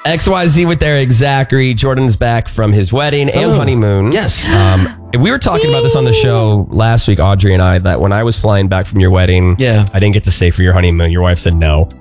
XYZ with Eric Zachary. Jordan's back from his wedding and honeymoon. Yes. We were talking about this on the show last week, Audrey and I, that when I was flying back from your wedding, I didn't get to stay for your honeymoon. Your wife said no.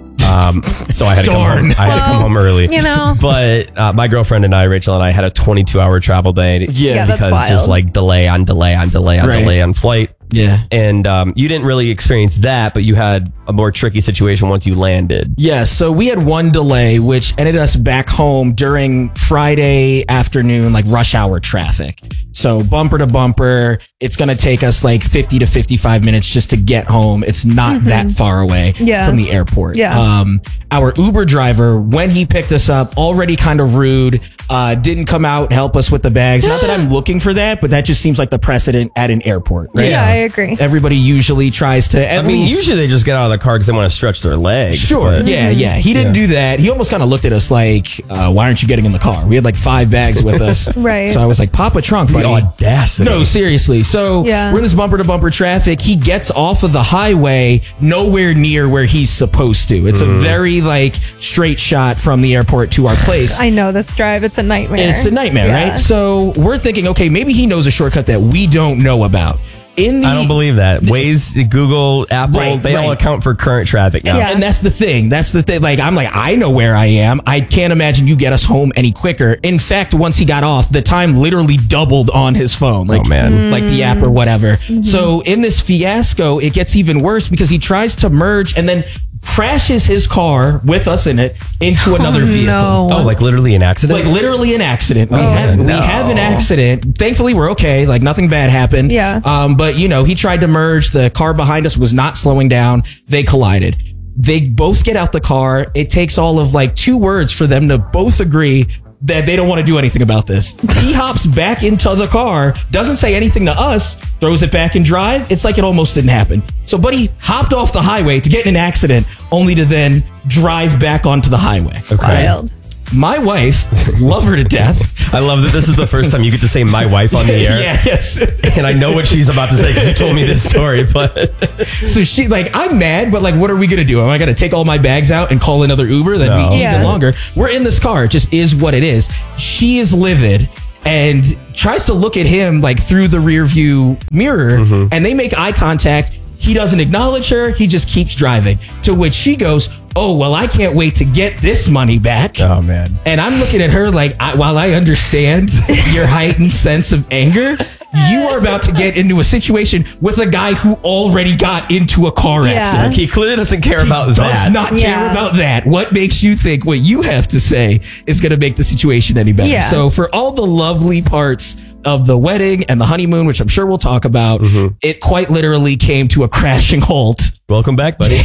So I had to come home. I had to come home early. You know. But my girlfriend and I, Rachel and I, had a 22-hour travel day. Yeah, that's because wild. just like delay on delay on delay on delay on flight. Yeah. And you didn't really experience that, but you had a more tricky situation once you landed. Yeah, so we had one delay, which ended us back home during Friday afternoon, like rush hour traffic. So bumper to bumper, it's going to take us like 50 to 55 minutes just to get home. It's not that far away from the airport. Yeah. Our Uber driver, when he picked us up, already kind of rude, didn't come out, help us with the bags. Not that I'm looking for that, but that just seems like the precedent at an airport. Right? Yeah, I agree. Everybody usually tries to at least... usually they just get out of the car because they want to stretch their legs. Sure. But, Yeah. He didn't do that. He almost kind of looked at us like, why aren't you getting in the car? We had like 5 bags with us. Right. So I was like, pop a trunk, buddy. The audacity. No, seriously. So we're in this bumper to bumper traffic. He gets off of the highway nowhere near where he's supposed to. It's a very like straight shot from the airport to our place. I know this drive. It's a nightmare. It's a nightmare, right? So we're thinking, okay, maybe he knows a shortcut that we don't know about. I don't believe that. Waze, Google, Apple, they all account for current traffic now. And that's the thing. Like, I'm like, I know where I am. I can't imagine you get us home any quicker. In fact, once he got off, the time literally doubled on his phone. Like, like the app or whatever. So in this fiasco, it gets even worse because he tries to merge and then crashes his car with us in it into another vehicle. No. Oh, like literally an accident? Like literally an accident. We have an accident. Thankfully, we're okay. Like nothing bad happened. Yeah. But he tried to merge. The car behind us was not slowing down. They collided. They both get out the car. It takes all of like 2 words for them to both agree that they don't want to do anything about this. He hops back into the car, doesn't say anything to us, throws it back in drive. It's like it almost didn't happen. So Buddy hopped off the highway to get in an accident, only to then drive back onto the highway. Wild. My wife, love her to death. I love that this is the first time you get to say my wife on the air. Yes. And I know what she's about to say because you told me this story, but... So she, like, I'm mad, but like, what are we going to do? Am I going to take all my bags out and call another Uber? That'd be even longer. We're in this car. It just is what it is. She is livid and tries to look at him like through the rear view mirror and they make eye contact. He doesn't acknowledge her. He just keeps driving. To which she goes, oh, well, I can't wait to get this money back. Oh, man. And I'm looking at her like, while I understand your heightened sense of anger, you are about to get into a situation with a guy who already got into a car accident. He clearly doesn't care about that. Does not care about that. What makes you think what you have to say is going to make the situation any better? Yeah. So for all the lovely parts of the wedding and the honeymoon, which I'm sure we'll talk about, it quite literally came to a crashing halt. Welcome back, buddy.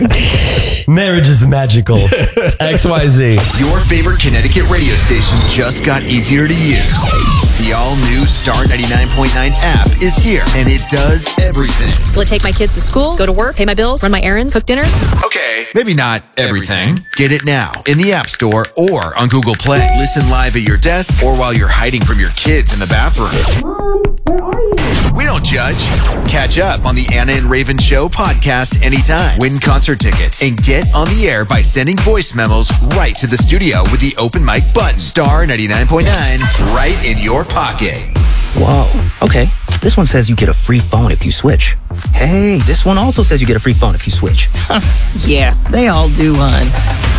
Marriage is magical. It's XYZ. Your favorite Connecticut radio station just got easier to use. The all-new Star 99.9 app is here, and it does everything. Will it take my kids to school, go to work, pay my bills, run my errands, cook dinner? Okay, maybe not everything. Get it now in the App Store or on Google Play. Listen live at your desk or while you're hiding from your kids in the bathroom. Mom, where are you? We don't judge. Catch up on the Anna and Raven Show podcast anytime. Win concert tickets and get on the air by sending voice memos right to the studio with the open mic button. Star 99.9 right in your pocket. Whoa, okay. This one says you get a free phone if you switch. Hey, this one also says you get a free phone if you switch. Yeah, they all do, hon.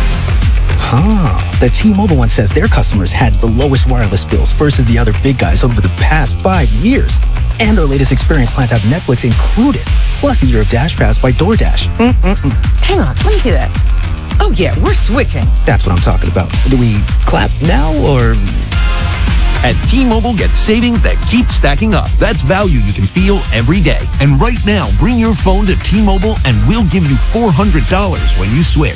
The T-Mobile one says their customers had the lowest wireless bills versus the other big guys over the past 5 years. And their latest experience plans have Netflix included, plus a year of Dash Pass by DoorDash. Hang on, let me see that. Oh yeah, we're switching. That's what I'm talking about. Do we clap now or... At T-Mobile, get savings that keep stacking up. That's value you can feel every day. And right now, bring your phone to T-Mobile and we'll give you $400 when you switch.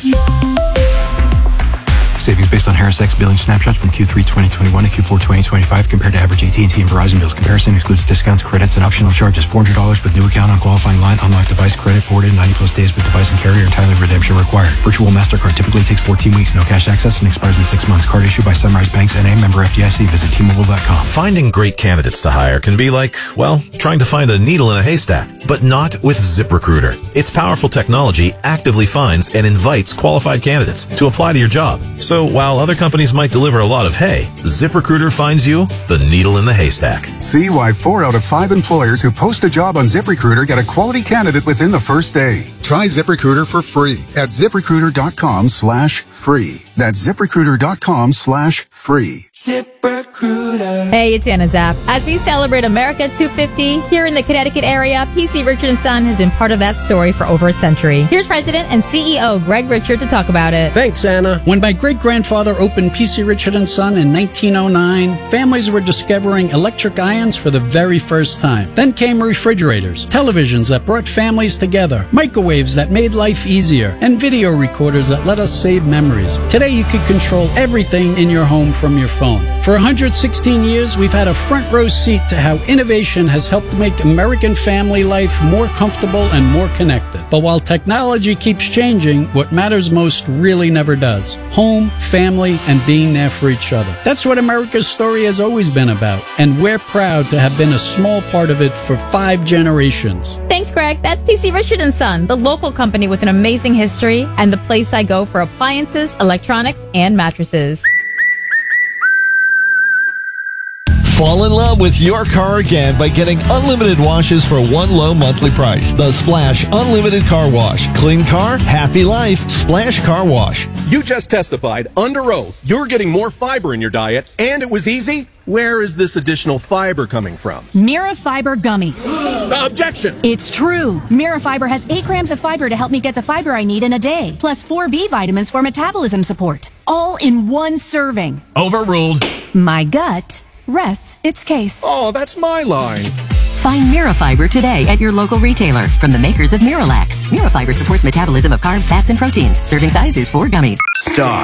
Savings based on Harris X billing snapshots from Q3 2021 to Q4 2025 compared to average AT&T and Verizon bills. Comparison excludes discounts, credits, and optional charges. $400 with new account on qualifying line. Unlocked device credit ported 90-plus days with device and carrier. Entirely redemption required. Virtual MasterCard typically takes 14 weeks. No cash access and expires in 6 months. Card issued by Sunrise Banks N.A. member FDIC. Visit T-Mobile.com. Finding great candidates to hire can be like, well, trying to find a needle in a haystack. But not with ZipRecruiter. Its powerful technology actively finds and invites qualified candidates to apply to your job. So while while other companies might deliver a lot of hay, ZipRecruiter finds you the needle in the haystack. See why 4 out of 5 employers who post a job on ZipRecruiter get a quality candidate within the first day. Try ZipRecruiter for free at ZipRecruiter.com/free. That's ZipRecruiter.com/free. ZipRecruiter. Hey, it's Anna Zapp. As we celebrate America 250 here in the Connecticut area, PC Richard & Son has been part of that story for over a century. Here's President and CEO Greg Richard to talk about it. Thanks, Anna. When my great-grandfather opened PC Richard & Son in 1909, families were discovering electric irons for the very first time. Then came refrigerators, televisions that brought families together, microwaves that made life easier, and video recorders that let us save memories. Today, you can control everything in your home from your phone. For 116 years, we've had a front row seat to how innovation has helped make American family life more comfortable and more connected. But while technology keeps changing, what matters most really never does. Home, family, and being there for each other. That's what America's story has always been about, and we're proud to have been a small part of it for 5 generations. Thanks, Greg. That's PC Richard & Son, the local company with an amazing history and the place I go for appliances, electronics, and mattresses. Fall in love with your car again by getting unlimited washes for one low monthly price. The Splash Unlimited Car Wash. Clean car, happy life. Splash Car Wash. You just testified under oath you're getting more fiber in your diet, and it was easy? Where is this additional fiber coming from? Mira Fiber Gummies. Objection! It's true. Mira Fiber has 8 grams of fiber to help me get the fiber I need in a day, plus 4 B vitamins for metabolism support. All in one serving. Overruled. My gut rests its case. Oh, that's my line. Find Mirafiber today at your local retailer from the makers of Miralax. Mirafiber supports metabolism of carbs, fats, and proteins. Serving size is 4 gummies. Star